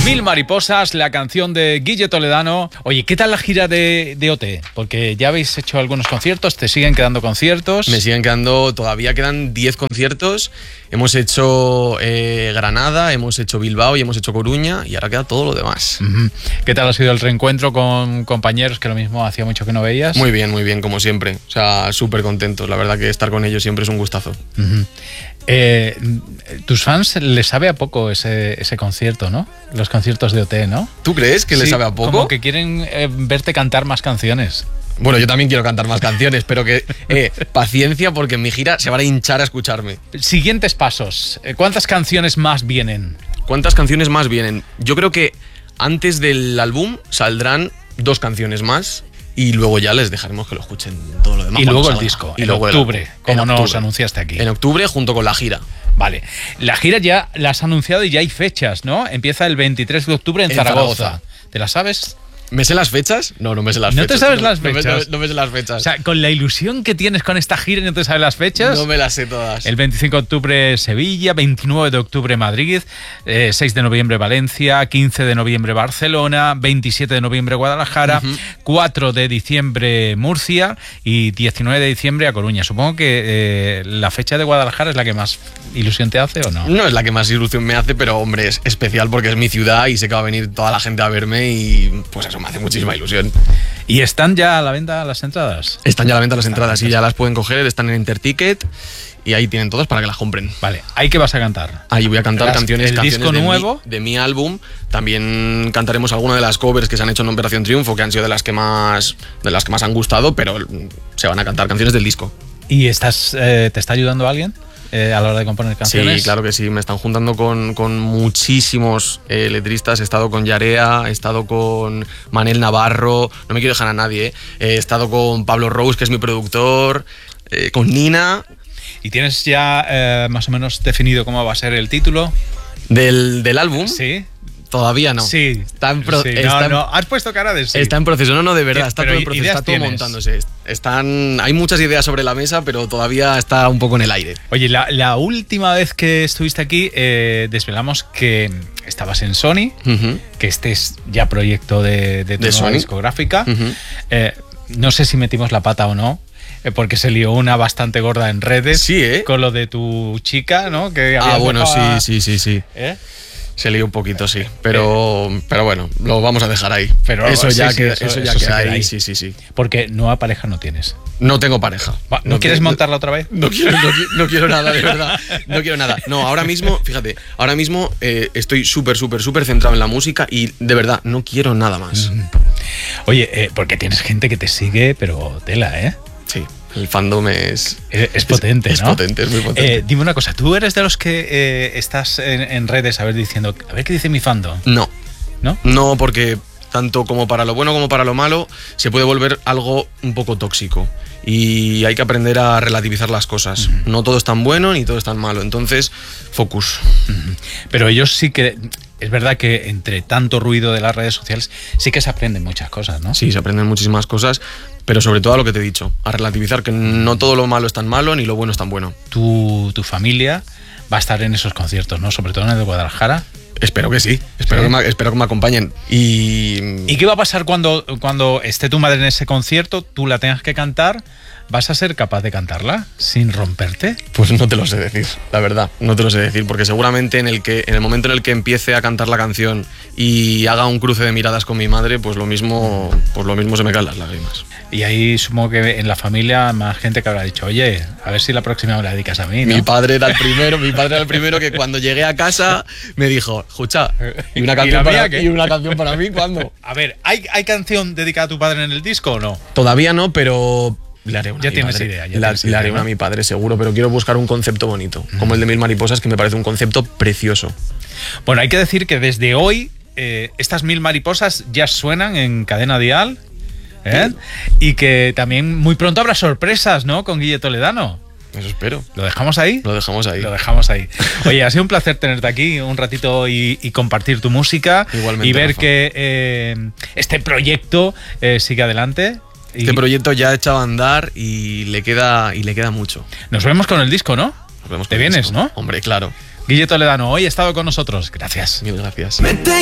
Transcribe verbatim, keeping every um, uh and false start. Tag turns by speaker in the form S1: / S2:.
S1: Mil mariposas, la canción de Guille Toledano. Oye, ¿qué tal la gira de, de O T? Porque ya habéis hecho algunos conciertos, ¿te siguen quedando conciertos?
S2: Me siguen quedando, todavía quedan diez conciertos. Hemos hecho eh, Granada, hemos hecho Bilbao y hemos hecho Coruña y ahora queda todo lo demás.
S1: Uh-huh. ¿Qué tal ha sido el reencuentro con compañeros que lo mismo hacía mucho que no veías?
S2: Muy bien, muy bien, como siempre. O sea, súper contentos. La verdad que estar con ellos siempre es un gustazo.
S1: Uh-huh. Eh, tus fans les sabe a poco ese, ese concierto, ¿no? Los conciertos de O T, ¿no?
S2: ¿Tú crees que
S1: sí,
S2: les sabe a poco?
S1: Como que quieren eh, verte cantar más canciones.
S2: Bueno, yo también quiero cantar más canciones, pero que eh, paciencia porque en mi gira se van a hinchar a escucharme.
S1: Siguientes pasos. ¿Cuántas canciones más vienen?
S2: ¿Cuántas canciones más vienen? Yo creo que antes del álbum saldrán dos canciones más. Y luego ya les dejaremos que lo escuchen todo lo demás.
S1: Y luego
S2: salga.
S1: el disco,
S2: y
S1: en
S2: luego
S1: octubre,
S2: el,
S1: como
S2: en
S1: nos
S2: octubre.
S1: anunciaste aquí.
S2: En octubre junto con la gira.
S1: Vale, la gira ya la has anunciado y ya hay fechas, ¿no? Empieza el veintitrés de octubre en,
S2: En
S1: Zaragoza.
S2: Zaragoza.
S1: ¿Te la sabes?
S2: ¿Me sé las fechas? No, no me sé las
S1: ¿No
S2: fechas.
S1: te sabes
S2: no,
S1: las fechas?
S2: No me, no, no me sé las fechas.
S1: O sea, con la ilusión que tienes con esta gira y no te sabes las fechas.
S2: No me las sé todas.
S1: El veinticinco de octubre Sevilla, veintinueve de octubre Madrid, eh, seis de noviembre Valencia, quince de noviembre Barcelona, veintisiete de noviembre Guadalajara, uh-huh. cuatro de diciembre Murcia y diecinueve de diciembre a Coruña. Supongo que eh, la fecha de Guadalajara es la que más ilusión te hace, ¿o no?
S2: No es la que más ilusión me hace, pero hombre, es especial porque es mi ciudad y sé que va a venir toda la gente a verme y pues eso me hace muchísima ilusión.
S1: ¿Y están ya a la venta las entradas?
S2: Están ya a la venta las entradas y ya las pueden coger, están en Interticket y ahí tienen todas para que las compren.
S1: Vale, ¿ahí qué vas a cantar?
S2: Ahí voy a cantar
S1: las,
S2: canciones,
S1: el
S2: canciones
S1: disco
S2: de,
S1: nuevo.
S2: Mi, de mi álbum. También cantaremos alguna de las covers que se han hecho en Operación Triunfo, que han sido de las que más, de las que más han gustado, pero se van a cantar canciones del disco.
S1: ¿Y estás, eh, te está ayudando alguien? Eh, a la hora de componer canciones.
S2: Sí, claro que sí, me están juntando con, con muchísimos eh, letristas, he estado con Yarea, he estado con Manel Navarro, no me quiero dejar a nadie, eh. he estado con Pablo Rose, que es mi productor, eh, con Nina.
S1: ¿Y tienes ya eh, más o menos definido cómo va a ser el título?
S2: ¿Del, del álbum?
S1: Sí.
S2: Todavía no.
S1: Sí.
S2: Está en pro-
S1: sí.
S2: está
S1: No,
S2: en,
S1: no, has puesto cara de sí.
S2: Está en proceso, no, no, de verdad, está
S1: pero
S2: todo en proceso, está todo
S1: tienes.
S2: montándose. Están, hay muchas ideas sobre la mesa, pero todavía está un poco en el aire.
S1: Oye, la, la última vez que estuviste aquí, eh, desvelamos que estabas en Sony, uh-huh. que este es ya proyecto de, de tu
S2: de
S1: nueva
S2: Sony.
S1: discográfica.
S2: Uh-huh.
S1: Eh, no sé si metimos la pata o no. Porque se lió una bastante gorda en redes.
S2: Sí, ¿eh?
S1: Con lo de tu chica, ¿no? Que
S2: ah, bueno,
S1: dejado...
S2: sí, sí, sí, sí.
S1: ¿Eh?
S2: Se lió un poquito, sí. Pero, eh. pero bueno, lo vamos a dejar ahí.
S1: Pero
S2: eso
S1: sí,
S2: ya,
S1: sí,
S2: queda,
S1: eso,
S2: eso ya
S1: eso
S2: queda
S1: ahí.
S2: ahí. Sí, sí, sí.
S1: Porque nueva pareja no tienes.
S2: No tengo pareja.
S1: Va, ¿No, ¿No quieres te, montarla otra vez?
S2: No quiero, no, no quiero nada, de verdad. No quiero nada. No, ahora mismo, fíjate, ahora mismo eh, estoy súper, súper, súper centrado en la música y de verdad no quiero nada más.
S1: Mm. Oye, eh, porque tienes gente que te sigue, pero tela, ¿eh?
S2: Sí. El fandom es...
S1: Es, es potente,
S2: es,
S1: ¿no?
S2: Es potente, es muy potente.
S1: Eh, dime una cosa, ¿tú eres de los que eh, estás en, en redes a ver diciendo, a ver qué dice mi fandom?
S2: No.
S1: ¿No?
S2: No, porque tanto como para lo bueno como para lo malo se puede volver algo un poco tóxico. Y hay que aprender a relativizar las cosas. Uh-huh. No todo es tan bueno ni todo es tan malo. Entonces, focus.
S1: Uh-huh. Pero ellos sí que... Es verdad que entre tanto ruido de las redes sociales sí que se aprenden muchas cosas, ¿no?
S2: Sí, se aprenden muchísimas cosas, pero sobre todo a lo que te he dicho, a relativizar que no todo lo malo es tan malo ni lo bueno es tan bueno.
S1: Tu, tu familia va a estar en esos conciertos, ¿no? Sobre todo en el de Guadalajara.
S2: Espero que sí, espero, ¿Sí? Que, me, espero que me acompañen. Y...
S1: ¿Y qué va a pasar cuando, cuando esté tu madre en ese concierto, tú la tengas que cantar? ¿Vas a ser capaz de cantarla sin romperte?
S2: Pues no te lo sé decir, la verdad, no te lo sé decir, porque seguramente en el, que, en el momento en el que empiece a cantar la canción y haga un cruce de miradas con mi madre, pues lo mismo, pues lo mismo se me caen las lágrimas.
S1: Y ahí supongo que en la familia más gente que habrá dicho, oye, a ver si la próxima me la dedicas a mí, ¿no?
S2: Mi padre era el primero, mi padre era el primero que cuando llegué a casa me dijo, escucha, ¿y una canción, ¿Y para, ¿y una canción para mí cuándo?
S1: A ver, ¿hay, ¿hay canción dedicada a tu padre en el disco o no?
S2: Todavía no, pero... Le haré una
S1: ya
S2: a mi
S1: tienes
S2: padre.
S1: idea. Ya
S2: la,
S1: tienes
S2: le haré
S1: idea,
S2: una
S1: ¿no?
S2: a mi padre, seguro, pero quiero buscar un concepto bonito, mm. como el de Mil Mariposas, que me parece un concepto precioso.
S1: Bueno, hay que decir que desde hoy eh, estas Mil Mariposas ya suenan en Cadena Dial, ¿eh? Sí. Y que también muy pronto habrá sorpresas, ¿no? Con Guille Toledano.
S2: Eso espero.
S1: ¿Lo dejamos ahí?
S2: Lo dejamos ahí.
S1: Lo dejamos ahí. Oye, ha sido un placer tenerte aquí un ratito y, y compartir tu música.
S2: Igualmente,
S1: y ver
S2: Rafa.
S1: que eh, este proyecto eh, sigue adelante.
S2: Este y proyecto ya ha echado a andar y le queda y le queda mucho.
S1: Nos vemos con el disco, ¿no?
S2: Nos vemos con
S1: Te
S2: el
S1: vienes,
S2: disco.
S1: ¿no?
S2: Hombre, claro.
S1: Guille Toledano, hoy ha estado con nosotros. Gracias.
S2: Mil gracias.
S3: Vete